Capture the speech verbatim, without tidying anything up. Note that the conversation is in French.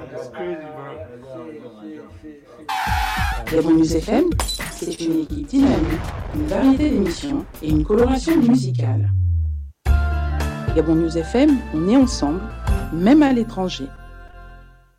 That's crazy, bro. Gabon News F M, c'est une équipe dynamique, une variété d'émissions et une coloration musicale. Gabon News F M, on est ensemble, même à l'étranger.